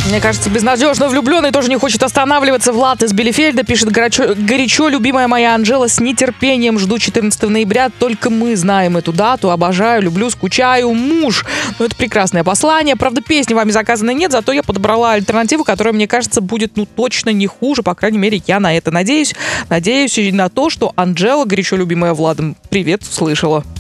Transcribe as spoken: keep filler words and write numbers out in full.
Мне кажется, безнадежно влюбленный тоже не хочет останавливаться. Влад из Билефельда пишет: горячо, горячо, любимая моя Анжела, с нетерпением жду четырнадцатого ноября. Только мы знаем эту дату. Обожаю, люблю, скучаю. Муж. Ну, это прекрасное послание. Правда, песни вами заказанной нет, зато я подобрала альтернативу, которая, мне кажется, будет, ну, точно не хуже. По крайней мере, я на это надеюсь. Надеюсь и на то, что Анжела, горячо любимая Владом, привет, услышала.